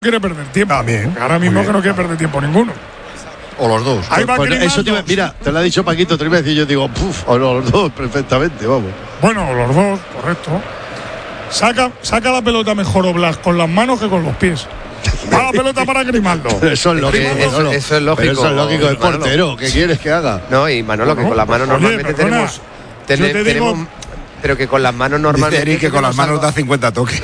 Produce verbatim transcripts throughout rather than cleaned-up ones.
quiere perder tiempo. También. Ahora mismo que no quiere perder tiempo ninguno. O los dos. Ahí va Pues eso te iba- mira, te lo ha dicho Paquito, te lo iba a decir, yo digo, puf, o los dos, perfectamente, vamos. Bueno, los dos, correcto. Saca, saca la pelota mejor Oblak con las manos que con los pies. Va la pelota para Grimaldo. Pero eso es lógico. Eso- Manolo. eso es lógico, Pero eso es lógico, es Manolo. portero. ¿Qué quieres que haga? No, y Manolo, que con las manos Oye, normalmente perdona, tenemos. tene- yo te digo- tenemos pero que con las manos Dice normalmente. Eric que con las manos salva- da cincuenta toques.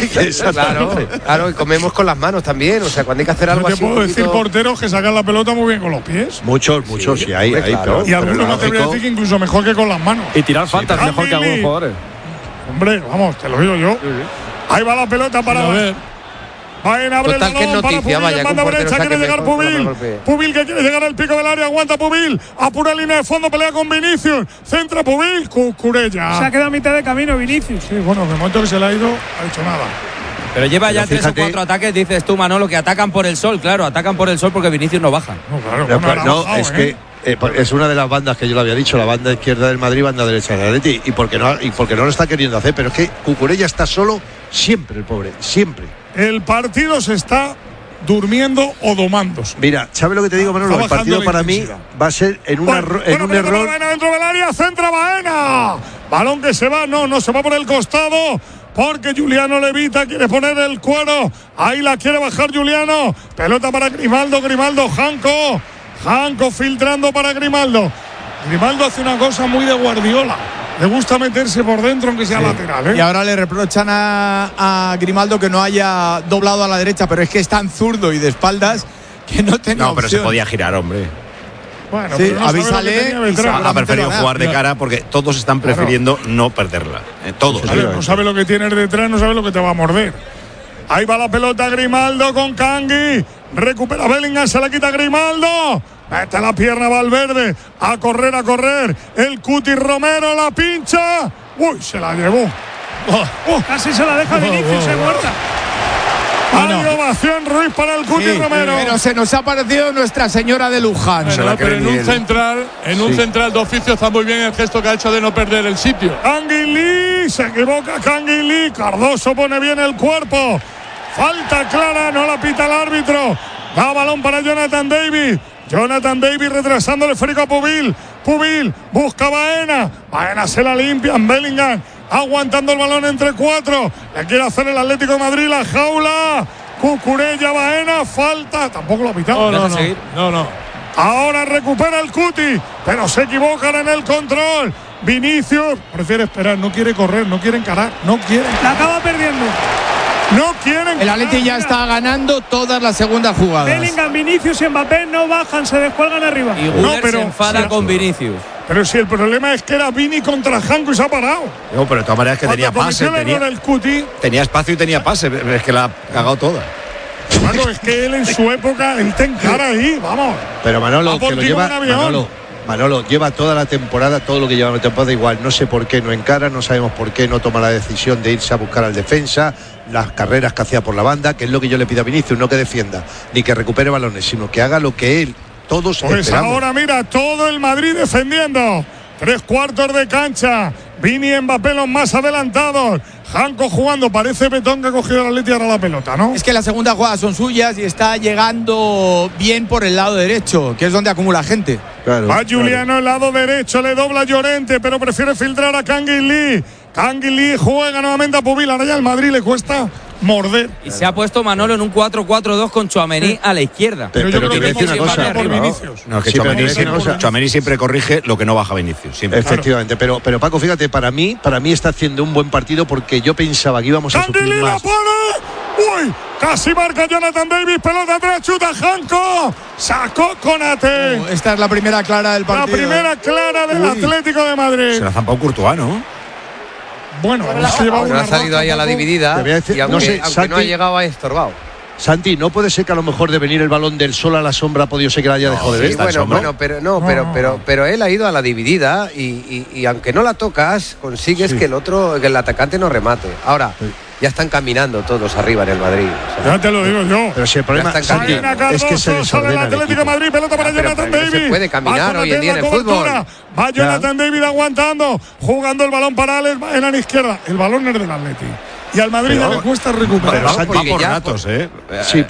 Claro, claro, y comemos con las manos también. O sea, cuando hay que hacer Yo algo te así. un puedo decir poquito- porteros que sacan la pelota muy bien con los pies. Muchos, muchos, sí, hay, hombre, hay, claro. pero- Y algunos pero me atrevería a lógico. decir que incluso mejor que con las manos. Y tirar faltas pero- mejor que algunos Andy jugadores. Hombre, vamos, te lo digo yo. Ahí va la pelota para. A ver. Vayan a abrir Total, el que es balón para noticia, Pubil, vaya, en que un banda portero derecha saque quiere llegar mejor con la Pubil. mano al pie. Pubil que quiere llegar al pico del área, aguanta Pubil, apura línea de fondo, pelea con Vinicius, centra Pubil, Cucurella. Se ha quedado a mitad de camino Vinicius. Sí, bueno, de momento que se le ha ido, ha hecho nada. Pero lleva ya Pero tres o fíjate- cuatro ataques, dices tú, Manolo, que atacan por el sol. Claro, atacan por el sol porque Vinicius no baja. No, claro, No, bueno, pues, ahora no, ha bajado, es ¿eh? que eh, pues, es una de las bandas que yo lo había dicho, la banda izquierda del Madrid, banda derecha del Atleti, y porque no, y porque no lo está queriendo hacer, pero es que Cucurella está solo siempre, el pobre, siempre. El partido se está durmiendo o domándose. Mira, ¿sabes lo que te digo, Manolo? Está El partido bajando la para mí intensidad. va a ser en, un Bueno, erro- en bueno, un pelota para error. Baena dentro del área, centra Baena. Balón que se va, no, no se va por el costado. Porque Juliano Levita quiere poner el cuero. Ahí la quiere bajar Juliano. Pelota para Grimaldo, Grimaldo, Janco. Janco filtrando para Grimaldo. Grimaldo hace una cosa muy de Guardiola. Le gusta meterse por dentro aunque sea lateral, ¿eh? Y ahora le reprochan a, a Grimaldo que no haya doblado a la derecha, pero es que es tan zurdo y de espaldas que no tenía No, pero se opción. podía girar, hombre. Bueno, Sí, pero no sabe lo que avísale tenía y Beltrán. sabrá. Ha Seguramente preferido lo hará. jugar de cara porque todos están prefiriendo no perderla. Eh, todos. Sabe- no sabe lo que tienes detrás, no sabe lo que te va a morder. Ahí va la pelota Grimaldo con Kangui. Recupera Bellingham, se la quita Grimaldo. Mete la pierna Valverde. A correr, a correr. El Cuti Romero la pincha. Uy, se la llevó. Oh, Casi se la deja Vinicius, se muerta. hay ovación Ruiz para el Cuti Sí, Romero. pero se nos ha parecido Nuestra Señora de Luján. Se la pero cree en ni un él. central, en un Sí. central de oficio está muy bien el gesto que ha hecho de no perder el sitio. Canguilí, se equivoca Canguilí. Cardoso pone bien el cuerpo. Falta clara, no la pita el árbitro. Da balón para Jonathan David. Jonathan David retrasando el esférico a Pubil. Pubil busca a Baena. Baena se la limpian. Bellingham aguantando el balón entre cuatro. Le quiere hacer el Atlético de Madrid la jaula. Cucurella, Baena, falta. Tampoco lo ha pitado. No, no, no. no, no. Ahora recupera el Cuti, pero se equivocan en el control. Vinicius prefiere esperar, no quiere correr, no quiere encarar, no quiere, La acaba perdiendo. no quieren. El Atleti ya está ganando todas las segundas jugadas. Bellingham, Vinicius y Mbappé no bajan, se descuelgan arriba. Y No, Guller pero- se enfada sí. con Vinicius. Pero si el problema es que era Vini contra Janko y se ha parado. No, pero de todas maneras que Cuando tenía pase, cometió el error tenía, el Cuti, tenía espacio y tenía pase. pero es que la ha cagado toda. claro, es que él en su época, él te encara ahí, vamos. Pero Manolo, Va por que lo ti lleva. con un avión. Manolo, Manolo, lleva toda la temporada, todo lo que lleva la temporada igual. No sé por qué no encara, no sabemos por qué no toma la decisión de irse a buscar al defensa, las carreras que hacía por la banda, que es lo que yo le pido a Vinicius, no que defienda, ni que recupere balones, sino que haga lo que él, todos Pues esperamos. ahora mira, todo el Madrid defendiendo. Tres cuartos de cancha. Vini y Mbappé los más adelantados. Janko jugando, parece Betón que ha cogido el Atleti ahora la pelota, ¿no? Es que las segundas jugadas son suyas y está llegando bien por el lado derecho, que es donde acumula gente. Claro, Va claro. Juliano el lado derecho, le dobla Llorente, pero prefiere filtrar a Canguilí. Canguilí juega nuevamente a Pubil. Ahora ya al Madrid le cuesta morder. Y se ha puesto Manolo en un cuatro cuatro dos con Tchouaméni a la izquierda. Pero, yo pero creo te voy a que decir una hemos cosa. llegado por arriba, Vinicius. No, es que Sí, pero Tchouaméni te voy a decir siempre, una cosa. Tchouaméni siempre corrige lo que no baja Vinicius. Siempre. Efectivamente, pero, pero Paco, fíjate, para mí, para mí está haciendo un buen partido porque yo pensaba que íbamos a sufrir Canguilí la más. pone. Uy, casi marca Jonathan Davis. Pelota atrás, chuta Janko. Sacó Konate. Esta es la primera clara del La partido. primera clara del Uy. Atlético de Madrid. Se la ha zampado Courtois, ¿no? Bueno, se lleva Pero una ha salido racha ahí a la un poco. dividida. Te voy a decir- y aunque, no sé, aunque Santi- no ha llegado, ha estorbado. Santi, ¿no puede ser que a lo mejor de venir el balón del sol a la sombra ha podido ser que la haya dejado de ver? Sí, bueno, bueno, pero no, No, pero, no, pero, no. pero él ha ido a la dividida y, y- y aunque no la tocas, consigues que el otro, que el atacante no remate. Ahora, ya están caminando todos arriba en el Madrid. O sea, Ya te lo digo yo. Pero si el problema, Ya están Santi, caminando. Vaina es que se Cardoso, sale el desordena el Atlético de equipo. Madrid, pelota para Ya, pero- Jonathan pero no se David. puede caminar Va hoy en día en el cobertura. fútbol. Va Jonathan David aguantando, jugando el balón para Alex en la izquierda. El balón es del Atleti. y al Madrid Pero- ya le cuesta recuperar. pero Va, Santi, va que por ya- datos, ¿eh? Sí,